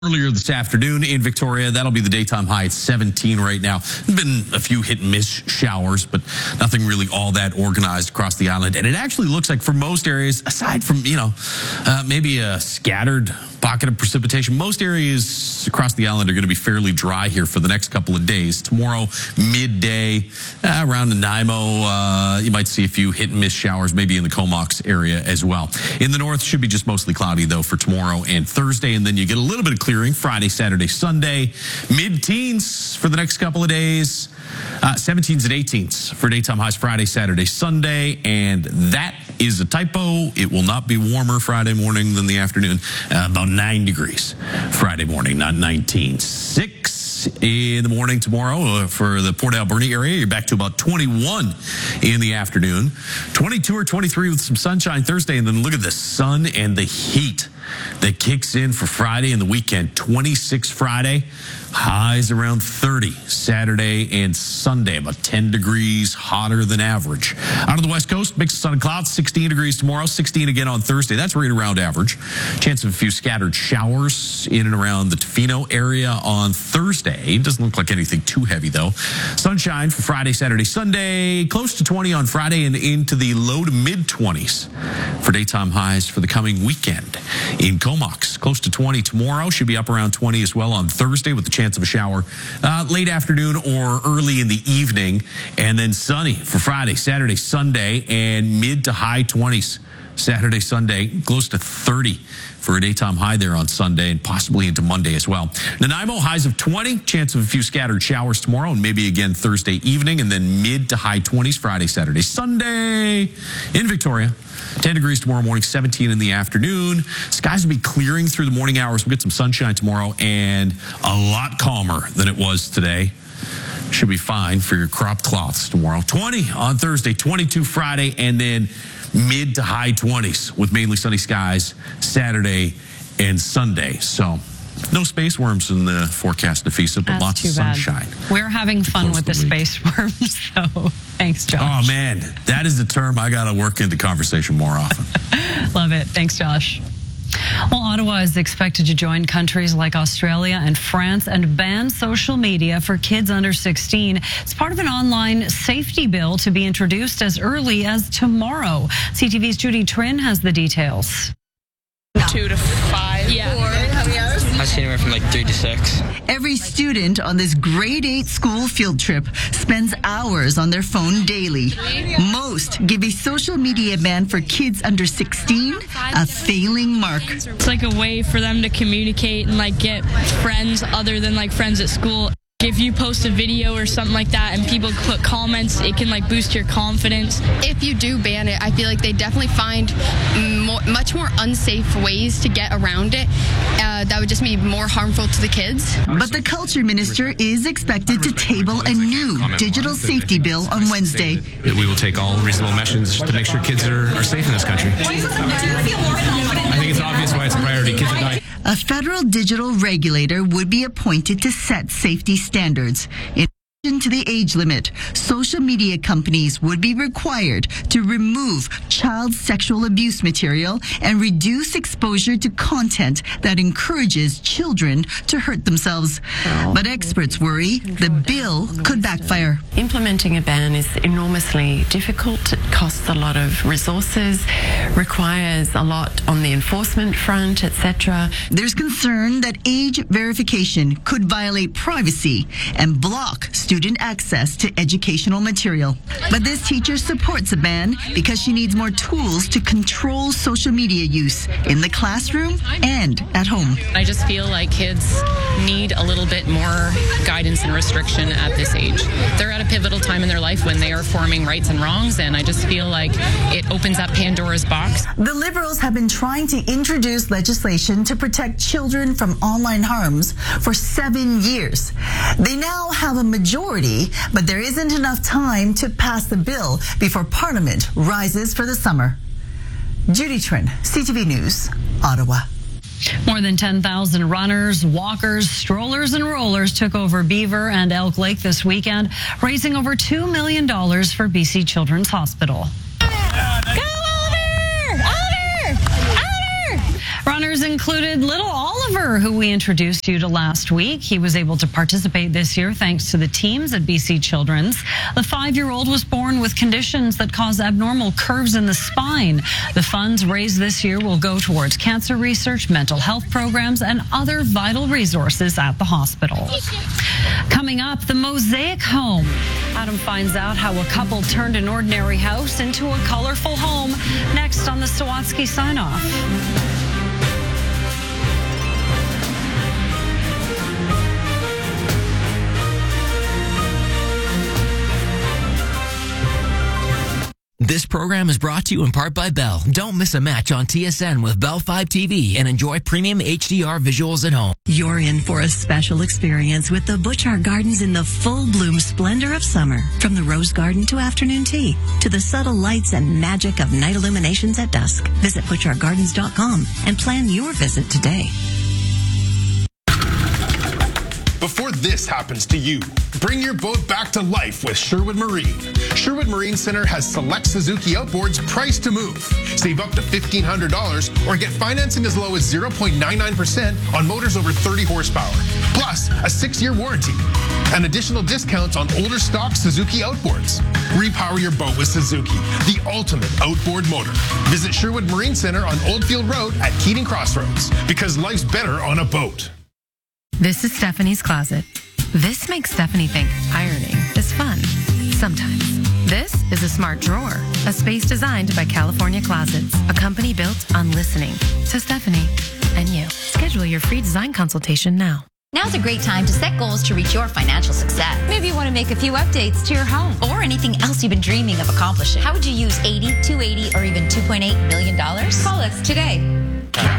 Earlier this afternoon in Victoria, that'll be the daytime high at 17 right now. There's been a few hit and miss showers, but nothing really all that organized across the island. And it actually looks like for most areas, aside from, maybe a scattered pocket of precipitation, most areas across the island are going to be fairly dry here for the next couple of days. Tomorrow, midday, around Nanaimo, you might see a few hit and miss showers, maybe in the Comox area as well. In the north, should be just mostly cloudy, though, for tomorrow and Thursday. And then you get a little bit of clearing Friday, Saturday, Sunday. Mid-teens for the next couple of days. 17s and 18s for daytime highs Friday, Saturday, Sunday. And that is a typo. It will not be warmer Friday morning than the afternoon. About 9 degrees Friday morning, not 19. 6 in the morning tomorrow for the Port Alberni area. You're back to about 21 in the afternoon. 22 or 23 with some sunshine Thursday. And then look at the sun and the heat that kicks in for Friday and the weekend. 26 Friday. Highs around 30 Saturday and Sunday, about 10 degrees hotter than average. Out of the west coast, mix of sun and clouds, 16 degrees tomorrow, 16 again on Thursday. That's right around average. Chance of a few scattered showers in and around the Tofino area on Thursday. It doesn't look like anything too heavy, though. Sunshine for Friday, Saturday, Sunday. Close to 20 on Friday and into the low to mid-20s for daytime highs for the coming weekend. In Comox, close to 20 tomorrow. Should be up around 20 as well on Thursday with the chance of a shower late afternoon or early in the evening. And then sunny for Friday, Saturday, Sunday, and mid to high 20s Saturday, Sunday, close to 30 for a daytime high there on Sunday and possibly into Monday as well. Nanaimo, highs of 20, chance of a few scattered showers tomorrow and maybe again Thursday evening, and then mid to high 20s Friday, Saturday, Sunday. In Victoria, 10 degrees tomorrow morning, 17 in the afternoon. Skies will be clearing through the morning hours. We'll get some sunshine tomorrow and a lot calmer than it was today. Should be fine for your cropped cloths tomorrow. 20 on Thursday, 22 Friday, and then mid to high 20s with mainly sunny skies Saturday and Sunday. So no space worms in the forecast, Nafisa, but lots of sunshine. We're having fun with the space worms, so thanks, Josh. Oh, man, that is the term I got to work into conversation more often. Love it. Thanks, Josh. Well, Ottawa is expected to join countries like Australia and France and ban social media for kids under 16. It's part of an online safety bill to be introduced as early as tomorrow. CTV's Judy Trin has the details. 2 to 5. Yeah. How many hours? I've seen anywhere from like 3 to 6. Every student on this grade 8 school field trip spends hours on their phone daily. Most give a social media ban for kids under 16 a failing mark. It's like a way for them to communicate and like get friends other than like friends at school. If you post a video or something like that and people put comments, it can like boost your confidence. If you do ban it, I feel like they definitely find much more unsafe ways to get around it. That would just be more harmful to the kids. But the culture minister is expected to table a new digital safety bill on Wednesday. We will take all reasonable measures to make sure kids are safe in this country. I think it's obvious why it's a priority. Kids are dying. A federal digital regulator would be appointed to set safety standards. In addition to the age limit, social media companies would be required to remove child sexual abuse material and reduce exposure to content that encourages children to hurt themselves. But experts worry the bill could backfire. Implementing a ban is enormously difficult. It costs a lot of resources, requires a lot on the enforcement front, etc. There's concern that age verification could violate privacy and block student access to educational material. But this teacher supports a ban because she needs more tools to control social media use in the classroom and at home. I just feel like kids need a little bit more guidance and restriction at this age. They're at a pivotal time in their life when they are forming rights and wrongs, and I just feel like it opens up Pandora's box. The Liberals have been trying to introduce legislation to protect children from online harms for 7 years. They now have a majority, but there isn't enough time to pass the bill before Parliament rises for the summer. Judy Trin, CTV News, Ottawa. More than 10,000 runners, walkers, strollers, and rollers took over Beaver and Elk Lake this weekend, raising over $2 million for BC Children's Hospital. Runners included little Oliver, who we introduced you to last week. He was able to participate this year thanks to the teams at BC Children's. The 5-year-old was born with conditions that cause abnormal curves in the spine. The funds raised this year will go towards cancer research, mental health programs, and other vital resources at the hospital. Coming up, the Mosaic Home. Adam finds out how a couple turned an ordinary house into a colorful home. Next on the Sawatsky Sign-Off. This program is brought to you in part by Bell. Don't miss a match on TSN with Bell 5 TV and enjoy premium HDR visuals at home. You're in for a special experience with the Butchart Gardens in the full bloom splendor of summer. From the rose garden to afternoon tea, to the subtle lights and magic of night illuminations at dusk. Visit ButchartGardens.com and plan your visit today. Before this happens to you, bring your boat back to life with Sherwood Marine. Sherwood Marine Center has select Suzuki outboards priced to move. Save up to $1,500 or get financing as low as 0.99% on motors over 30 horsepower, plus a 6-year warranty. And additional discounts on older stock Suzuki outboards. Repower your boat with Suzuki, the ultimate outboard motor. Visit Sherwood Marine Center on Oldfield Road at Keating Crossroads, because life's better on a boat. This is Stephanie's Closet. This makes Stephanie think ironing is fun. Sometimes. This is a smart drawer, a space designed by California Closets, a company built on listening to Stephanie and you. Schedule your free design consultation now. Now's a great time to set goals to reach your financial success. Maybe you want to make a few updates to your home or anything else you've been dreaming of accomplishing. How would you use $80, $280, or even $2.8 million? Call us today.